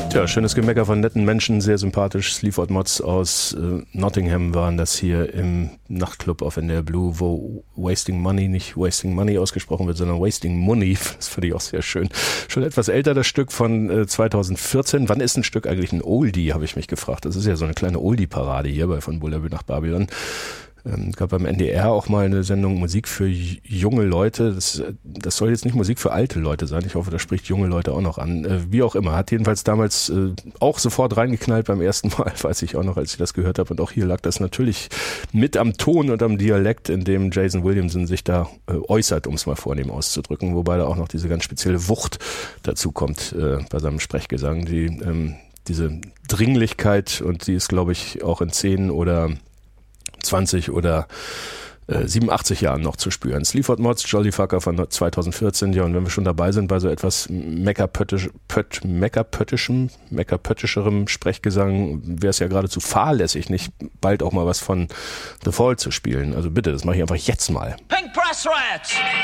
Tja, schönes Gemecker von netten Menschen, sehr sympathisch. Sleaford Mods aus Nottingham waren das hier im Nachtclub auf NDR Blue, wo Wasting Money nicht Wasting Money ausgesprochen wird, sondern Wasting Money. Das finde ich auch sehr schön. Schon etwas älter, das Stück von 2014. Wann ist ein Stück eigentlich ein Oldie, habe ich mich gefragt. Das ist ja so eine kleine Oldie-Parade hier bei Von Bullabü nach Babylon. Gab beim NDR auch mal eine Sendung Musik für junge Leute. Das soll jetzt nicht Musik für alte Leute sein. Ich hoffe, das spricht junge Leute auch noch an. Wie auch immer. Hat jedenfalls damals auch sofort reingeknallt beim ersten Mal, weiß ich auch noch, als ich das gehört habe. Und auch hier lag das natürlich mit am Ton und am Dialekt, in dem Jason Williamson sich da äußert, um es mal vornehm auszudrücken. Wobei da auch noch diese ganz spezielle Wucht dazu kommt bei seinem Sprechgesang. Diese Dringlichkeit, und die ist, glaube ich, auch in 10 oder 20 oder 87 Jahren noch zu spüren. Sleaford Mods, Jolly Fucker von 2014. Ja, und wenn wir schon dabei sind bei so etwas meckerpöttischerem Sprechgesang, wäre es ja geradezu fahrlässig, nicht bald auch mal was von The Fall zu spielen. Also bitte, das mache ich einfach jetzt mal. Pink Press Rats!